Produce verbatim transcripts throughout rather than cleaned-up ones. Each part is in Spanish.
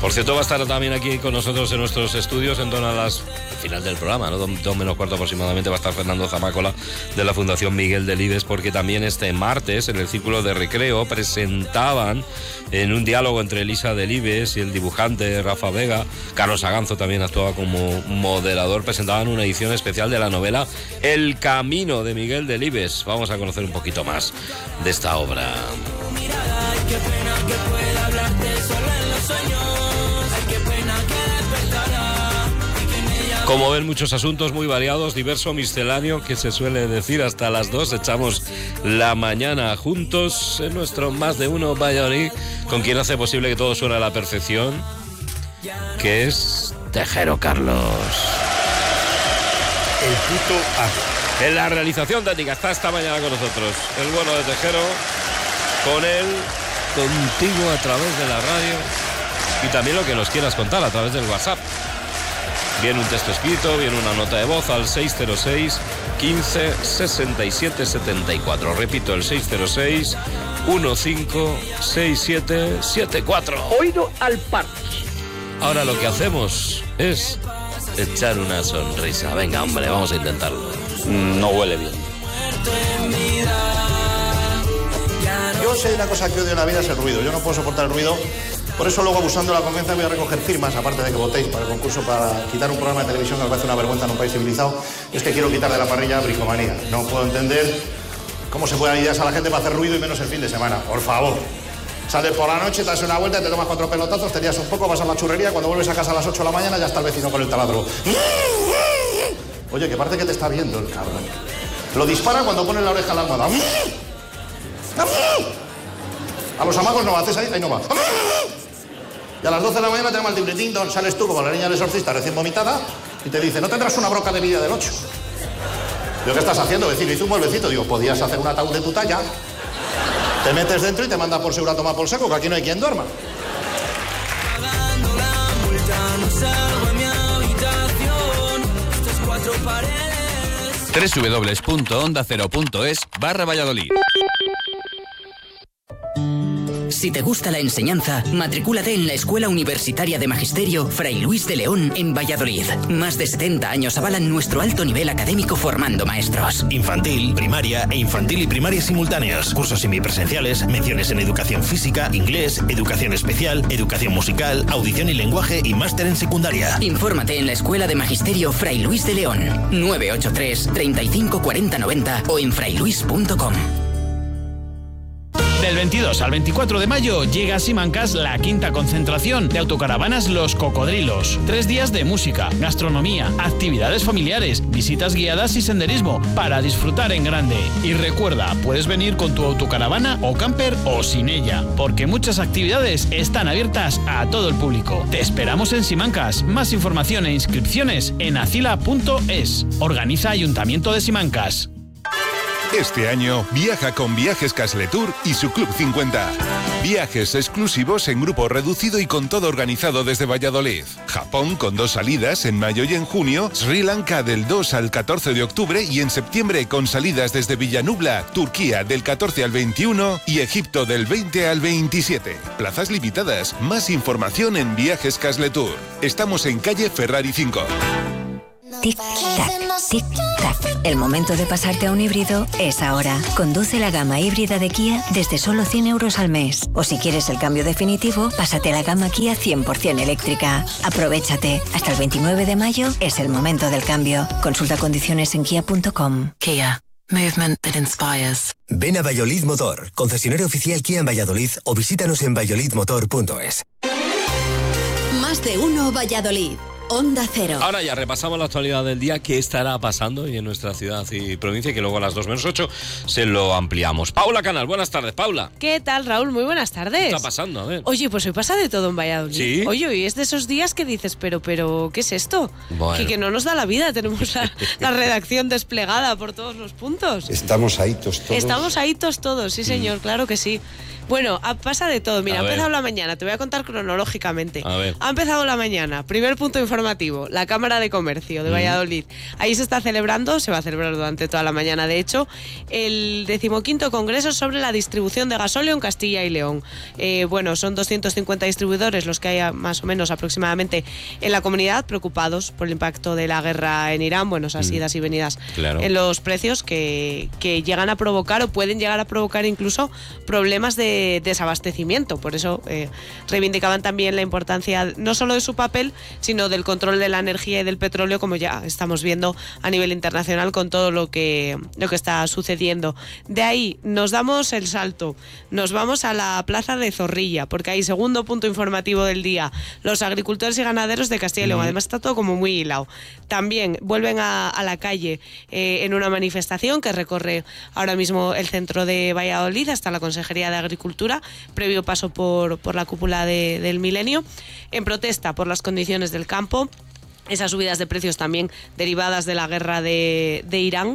Por cierto, va a estar también aquí con nosotros en nuestros estudios en torno a las al final del programa, ¿no? Dos menos cuarto aproximadamente va a estar Fernando Zamácola de la Fundación Miguel Delibes, porque también este martes en el Círculo de Recreo presentaban en un diálogo entre Elisa Delibes y el dibujante Rafa Vega, Carlos Aganzo también actuaba como moderador, presentaban una edición especial de la novela El Camino de Miguel Delibes. Vamos a conocer un poquito más de esta obra. Ay, qué pena que pueda hablarte solo en los sueños. Ay, qué pena que despertará. Como ven, muchos asuntos muy variados, diverso, misceláneo, que se suele decir hasta las dos. Echamos la mañana juntos en nuestro Más de Uno Valladolid, con quien hace posible que todo suene a la perfección, que es Tejero Carlos. El puto amo. En la realización técnica está esta mañana con nosotros el bueno de Tejero, con él, contigo a través de la radio y también lo que nos quieras contar a través del WhatsApp. Bien un texto escrito, bien una nota de voz al seis cero seis, quince, sesenta y siete, setenta y cuatro. Repito, el seis cero seis, quince, sesenta y siete, setenta y cuatro. Oído al par. Ahora lo que hacemos es echar una sonrisa. Venga, hombre, vamos a intentarlo. No huele bien. Yo sé una cosa que odio en la vida, es el ruido. Yo no puedo soportar el ruido. Por eso luego, abusando de la confianza, voy a recoger firmas, aparte de que votéis para el concurso para quitar un programa de televisión que me parece una vergüenza en un país civilizado. Es que quiero quitar de la parrilla bricomanía. No puedo entender cómo se pueden dar ideas a la gente para hacer ruido y menos el fin de semana. Por favor. Sales por la noche, te das una vuelta, te tomas cuatro pelotazos, te lías un poco, vas a la churrería, cuando vuelves a casa a las ocho de la mañana ya está el vecino con el taladro. Oye, que parece que te está viendo el cabrón. Lo dispara cuando pone la oreja a la almohada. A los amagos no, haces ahí, ahí no va. Y a las doce de la mañana te llama el timbre, ting, don, sales tú como la niña del exorcista recién vomitada y te dice, ¿no tendrás una broca de vida del ocho? Digo, ¿qué estás haciendo, vecino? Hice un muelvecito. Digo, podías hacer un ataúd de tu talla. Te metes dentro y te manda por seguro a tomar por saco, que aquí no hay quien duerma. doble u doble u doble u punto onda cero punto es barra Valladolid. Si te gusta la enseñanza, matricúlate en la Escuela Universitaria de Magisterio Fray Luis de León en Valladolid. Más de setenta años avalan nuestro alto nivel académico formando maestros. Infantil, primaria e infantil y primaria simultáneos. Cursos semipresenciales, menciones en educación física, inglés, educación especial, educación musical, audición y lenguaje y máster en secundaria. Infórmate en la Escuela de Magisterio Fray Luis de León. nueve ocho tres, treinta y cinco, cuarenta, noventa o en frailuis punto com. Del veintidós al veinticuatro de mayo llega a Simancas la quinta concentración de autocaravanas Los Cocodrilos. Tres días de música, gastronomía, actividades familiares, visitas guiadas y senderismo para disfrutar en grande. Y recuerda, puedes venir con tu autocaravana o camper o sin ella, porque muchas actividades están abiertas a todo el público. Te esperamos en Simancas. Más información e inscripciones en acila punto es. Organiza Ayuntamiento de Simancas. Este año viaja con Viajes Casletur y su Club cincuenta. Viajes exclusivos en grupo reducido y con todo organizado desde Valladolid. Japón con dos salidas en mayo y en junio, Sri Lanka del dos al catorce de octubre y en septiembre con salidas desde Villanubla, Turquía del catorce al veintiuno y Egipto del veinte al veintisiete. Plazas limitadas. Más información en Viajes Casletur. Estamos en calle Ferrari cinco. Tic-tac, tic-tac. El momento de pasarte a un híbrido es ahora. Conduce la gama híbrida de Kia desde solo cien euros al mes. O si quieres el cambio definitivo, pásate a la gama Kia cien por ciento eléctrica. Aprovéchate. Hasta el veintinueve de mayo es el momento del cambio. Consulta condiciones en kia punto com. Kia. Movement that inspires. Ven a Valladolid Motor, concesionario oficial Kia en Valladolid o visítanos en valladolid motor punto es. Más de uno Valladolid. Onda Cero. Ahora ya repasamos la actualidad del día, qué estará pasando hoy en nuestra ciudad y provincia, y que luego a las dos menos ocho se lo ampliamos. Paula Canal, buenas tardes, Paula. ¿Qué tal, Raúl? Muy buenas tardes. ¿Qué está pasando? A ver. Oye, pues hoy pasa de todo en Valladolid. ¿Sí? Oye, hoy es de esos días que dices, pero, pero, ¿qué es esto? Bueno. Que, que no nos da la vida, tenemos la, la redacción desplegada por todos los puntos. Estamos ahí todos. Estamos ahí todos, sí señor, mm. claro que sí. Bueno, pasa de todo. Mira, a ha ver. empezado la mañana, te voy a contar cronológicamente. A ver. Ha empezado la mañana, primer punto informativo informativo, la Cámara de Comercio de Valladolid. Ahí se está celebrando, se va a celebrar durante toda la mañana, de hecho, el decimoquinto congreso sobre la distribución de gasóleo en Castilla y León. Eh, bueno, son doscientos cincuenta distribuidores los que hay más o menos aproximadamente en la comunidad, preocupados por el impacto de la guerra en Irán, bueno, esas idas y venidas claro. en los precios que, que llegan a provocar o pueden llegar a provocar incluso problemas de desabastecimiento. Por eso eh, reivindicaban también la importancia no solo de su papel, sino del control de la energía y del petróleo, como ya estamos viendo a nivel internacional con todo lo que, lo que está sucediendo. De ahí nos damos el salto, nos vamos a la plaza de Zorrilla, porque hay segundo punto informativo del día, los agricultores y ganaderos de Castilla y León. Además está todo como muy hilado. También vuelven a, a la calle eh, en una manifestación que recorre ahora mismo el centro de Valladolid hasta la Consejería de Agricultura, previo paso por, por la cúpula de, del Milenio, en protesta por las condiciones del campo. Esas subidas de precios también derivadas de la guerra de, de Irán,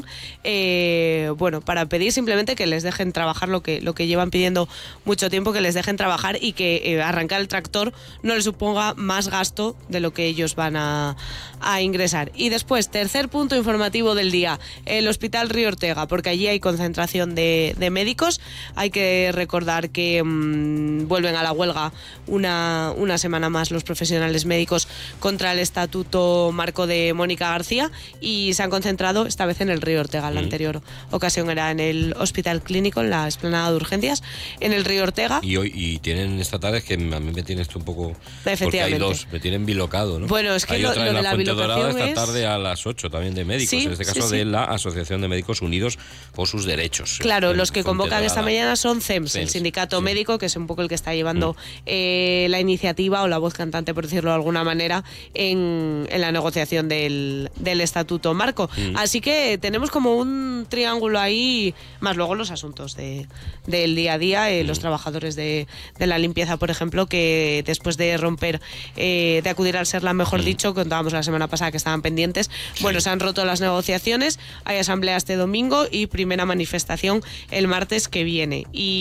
eh, bueno, para pedir simplemente que les dejen trabajar lo que, lo que llevan pidiendo mucho tiempo, que les dejen trabajar y que eh, arrancar el tractor no les suponga más gasto de lo que ellos van a, a ingresar. Y después, tercer punto informativo del día, el Hospital Río Ortega, porque allí hay concentración de, de médicos. Hay que recordar que mmm, vuelven a la huelga una, una semana más los profesionales médicos contra el estatuto marco de Mónica García y se han concentrado esta vez en el Río Ortega. La mm. anterior ocasión era en el Hospital Clínico, en la explanada de urgencias, en el Río Ortega. Y hoy y tienen esta tarde, que a mí me tienes un poco... Porque hay dos, me tienen bilocado, ¿no? Bueno, es que hay lo, otra lo en de la, la Fuente Dorada esta es... tarde a las ocho también de médicos, sí, en este caso sí, sí. de la Asociación de Médicos Unidos por sus Derechos. Claro, en los que Fuente convocan Dorada. esta mañana son C E M S, C E M S, el sindicato sí. médico, que es un poco el que está llevando mm. eh, la iniciativa o la voz cantante, por decirlo de alguna manera, en, en la negociación del del estatuto marco. Mm. Así que tenemos como un triángulo ahí, más luego los asuntos de, del día a día, eh, mm. los trabajadores de, de la limpieza, por ejemplo, que después de romper, eh, de acudir al SERLA, mejor mm. dicho, contábamos la semana pasada que estaban pendientes, sí. bueno, se han roto las negociaciones, hay asamblea este domingo y primera manifestación el martes que viene.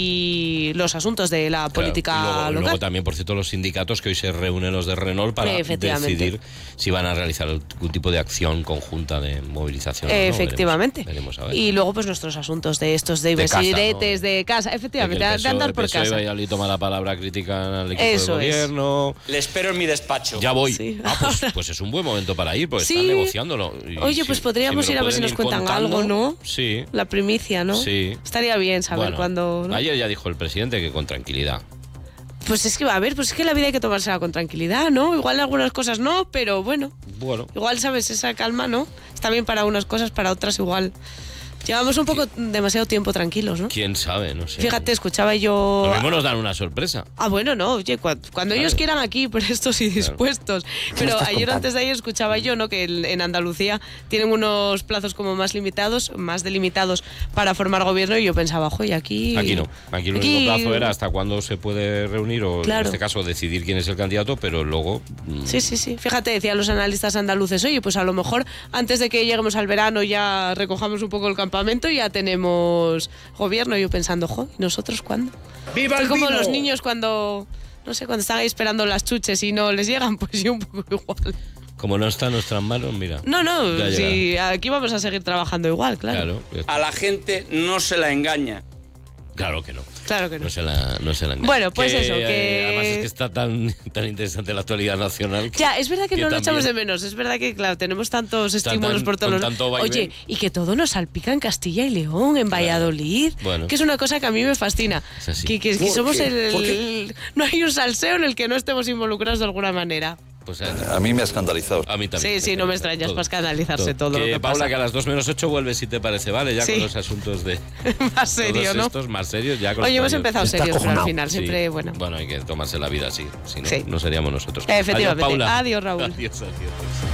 Y los asuntos de la claro. política y luego, local. Luego también, por cierto, los sindicatos, que hoy se reúnen los de Renault para decidir si van a realizar algún tipo de acción conjunta de movilización. Efectivamente. ¿no? Veremos, veremos a ver. Y luego pues nuestros asuntos de estos de diretes de, ¿no? de casa, efectivamente, de, de andar por el P S O E casa. Valladolid toma la palabra crítica al equipo Eso de gobierno. Es. Le espero en mi despacho. Ya voy. Sí. Ah, pues, pues es un buen momento para ir, porque sí. están negociándolo. Y Oye, pues si, podríamos si ir a ver si nos cuentan contando, algo, ¿no? Sí. La primicia, ¿no? Sí. Estaría bien saber bueno, cuándo, ¿no? Ayer ya dijo el presidente que con tranquilidad. Pues es que, a ver, pues es que la vida hay que tomársela con tranquilidad, ¿no? Igual algunas cosas no, pero bueno. Bueno. Igual, ¿sabes? Esa calma, ¿no? Está bien para unas cosas, para otras igual. Llevamos un poco demasiado tiempo tranquilos, ¿no? ¿Quién sabe? No sé. Fíjate, escuchaba yo... Lo mismo nos dan una sorpresa. Ah, bueno, no, oye, cuando, cuando claro. ellos quieran aquí, prestos y dispuestos. Claro. Pero ayer contando? antes de ayer escuchaba yo, ¿no? Que en Andalucía tienen unos plazos como más limitados, más delimitados para formar gobierno y yo pensaba, oye, aquí... Aquí no, aquí el aquí... único plazo era hasta cuándo se puede reunir o claro. en este caso decidir quién es el candidato, pero luego... Mmm... Sí, sí, sí. Fíjate, decían los analistas andaluces, oye, pues a lo mejor antes de que lleguemos al verano ya recojamos un poco el campamento y ya tenemos gobierno. Yo pensando, jo, ¿y nosotros cuándo? ¡Viva el como vino! Los niños cuando, no sé, cuando están ahí esperando las chuches y no les llegan, pues yo un poco igual. Como no está en nuestras manos, mira. No, no, sí, aquí vamos a seguir trabajando igual, claro. claro a la gente no se la engaña. Claro que no. Claro que no. No se la, no se la engaña. Bueno, pues que, eso, que... Además es que está tan, tan interesante la actualidad nacional. Que, ya, es verdad que, que no lo también... echamos de menos. Es verdad que, claro, tenemos tantos tan, estímulos tan, por todos los... Oye, y que todo nos salpica en Castilla y León, en Valladolid. Claro. Bueno. Que es una cosa que a mí me fascina. Es así. Que, que, que somos el, el... No hay un salseo en el que no estemos involucrados de alguna manera. Pues, eh, a mí me ha escandalizado. A mí también. Sí, sí, no me extrañas para escandalizarse todo, todo que, lo que Paula, pasa. que a las dos menos ocho vuelves si te parece, ¿vale? Ya sí. con los asuntos de... más serio, ¿no? Estos más serios ya con Oye, hemos años. empezado serios, pero al final sí. Doble, bueno. Bueno, hay que tomarse la vida así, si no, sí. no seríamos nosotros. Efectivamente. Adiós, Paula. Adiós, Raúl. Adiós, adiós.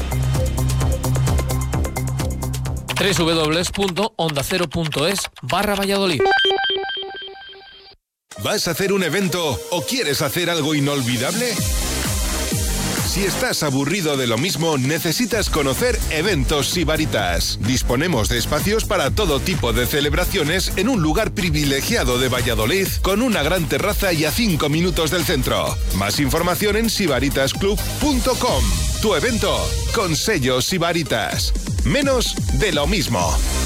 doble u doble u doble u punto onda cero punto es barra Valladolid. ¿Vas a hacer un evento o quieres hacer algo inolvidable? Si estás aburrido de lo mismo, necesitas conocer Eventos Sibaritas. Disponemos de espacios para todo tipo de celebraciones en un lugar privilegiado de Valladolid, con una gran terraza y a cinco minutos del centro. Más información en sibaritas club punto com. Tu evento con sellos Sibaritas. Menos de lo mismo.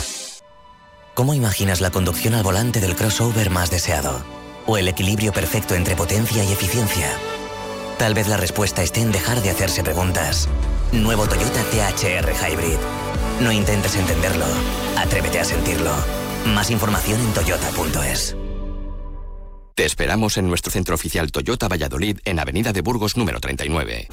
¿Cómo imaginas la conducción al volante del crossover más deseado? ¿O el equilibrio perfecto entre potencia y eficiencia? Tal vez la respuesta esté en dejar de hacerse preguntas. Nuevo Toyota T H R Hybrid. No intentes entenderlo. Atrévete a sentirlo. Más información en toyota punto es. Te esperamos en nuestro centro oficial Toyota Valladolid en Avenida de Burgos número treinta y nueve.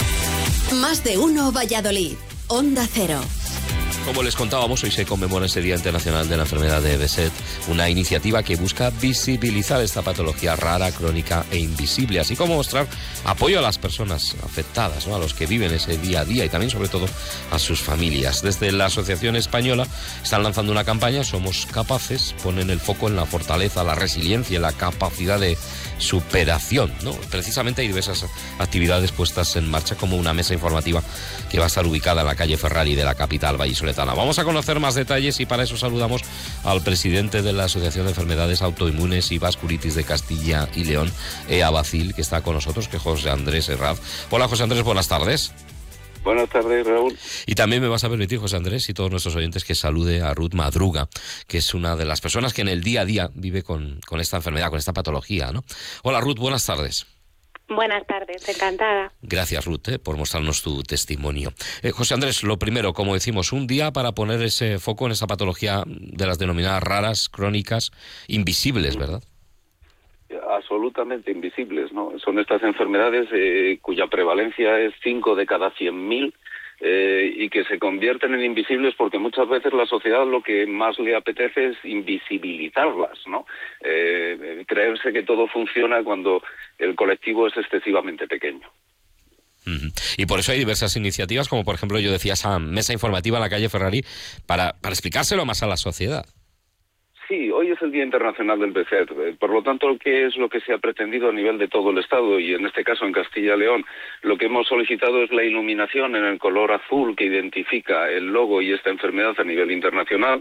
Más de uno Valladolid. Onda Cero. Como les contábamos, hoy se conmemora ese Día Internacional de la Enfermedad de Behçet, una iniciativa que busca visibilizar esta patología rara, crónica e invisible, así como mostrar apoyo a las personas afectadas, ¿no? A los que viven ese día a día y también, sobre todo, a sus familias. Desde la Asociación Española están lanzando una campaña, Somos Capaces, ponen el foco en la fortaleza, la resiliencia y la capacidad de superación, ¿no? Precisamente hay diversas actividades puestas en marcha, como una mesa informativa que va a estar ubicada en la calle Ferrari de la capital vallisoletana. Vamos a conocer más detalles y para eso saludamos al presidente de la Asociación de Enfermedades Autoinmunes y Vasculitis de Castilla y León, EAVACIL, que está con nosotros, que es José Andrés Herraz. Hola, José Andrés, buenas tardes. Buenas tardes, Raúl. Y también me vas a permitir, José Andrés, y todos nuestros oyentes, que salude a Ruth Madruga, que es una de las personas que en el día a día vive con, con esta enfermedad, con esta patología, ¿no? Hola, Ruth, buenas tardes. Buenas tardes, encantada. Gracias, Ruth, eh, por mostrarnos tu testimonio. Eh, José Andrés, lo primero, como decimos, un día para poner ese foco en esa patología de las denominadas raras, crónicas, invisibles, ¿verdad? Absolutamente invisibles, ¿no? Son estas enfermedades eh, cuya prevalencia es cinco de cada cien mil eh, y que se convierten en invisibles porque muchas veces la sociedad lo que más le apetece es invisibilizarlas, ¿no? Eh, creerse que todo funciona cuando el colectivo es excesivamente pequeño. Uh-huh. Y por eso hay diversas iniciativas, como por ejemplo yo decía esa mesa informativa en la calle Ferrari para, para explicárselo más a la sociedad. Sí, hoy es el Día Internacional del Behçet. Por lo tanto, ¿qué es lo que se ha pretendido a nivel de todo el Estado? Y en este caso en Castilla y León, lo que hemos solicitado es la iluminación en el color azul que identifica el logo y esta enfermedad a nivel internacional.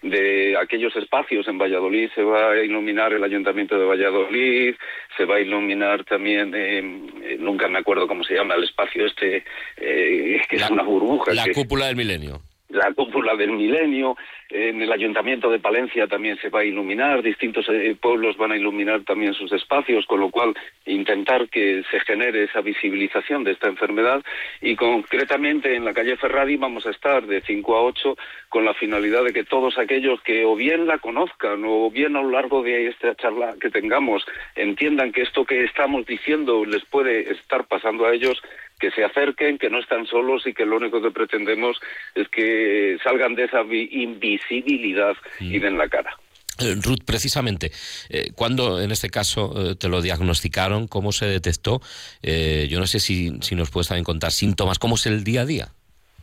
De aquellos espacios en Valladolid se va a iluminar el Ayuntamiento de Valladolid, se va a iluminar también, eh, nunca me acuerdo cómo se llama el espacio este, eh, que la, es una burbuja. La que, cúpula del milenio. La cúpula del milenio. En el Ayuntamiento de Palencia también se va a iluminar, distintos eh, pueblos van a iluminar también sus espacios, con lo cual intentar que se genere esa visibilización de esta enfermedad. Y concretamente en la calle Ferrari vamos a estar de cinco a ocho con la finalidad de que todos aquellos que o bien la conozcan o bien a lo largo de esta charla que tengamos entiendan que esto que estamos diciendo les puede estar pasando a ellos, que se acerquen, que no están solos y que lo único que pretendemos es que salgan de esa invisibilidad mm. y den la cara. Eh, Ruth, precisamente, eh, ¿cuándo en este caso eh, te lo diagnosticaron? ¿Cómo se detectó? Eh, yo no sé si, si nos puedes también contar síntomas. ¿Cómo es el día a día?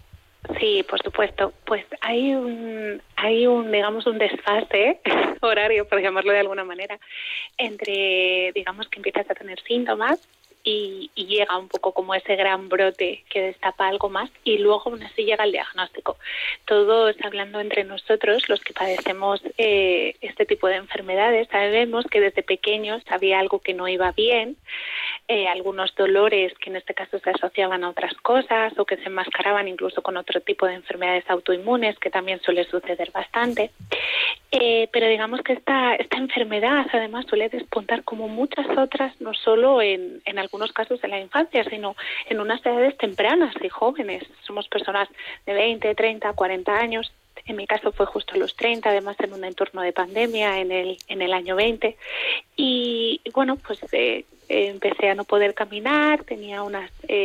Sí, por supuesto. Pues hay un, hay un, digamos, un desfase horario, por llamarlo de alguna manera, entre, digamos, que empiezas a tener síntomas Y, y llega un poco como ese gran brote que destapa algo más y luego aún así llega el diagnóstico. Todos hablando entre nosotros, los que padecemos eh, este tipo de enfermedades, sabemos que desde pequeños había algo que no iba bien, eh, algunos dolores que en este caso se asociaban a otras cosas o que se enmascaraban incluso con otro tipo de enfermedades autoinmunes, que también suele suceder bastante. Eh, pero digamos que esta, esta enfermedad además suele despuntar como muchas otras, no solo en, en algunos casos en la infancia, sino en unas edades tempranas y jóvenes. Somos personas de veinte, treinta, cuarenta años. En mi caso fue justo a los treinta, además en un entorno de pandemia en el, en el año veinte. Y bueno, pues eh, empecé a no poder caminar, tenía unas... Eh,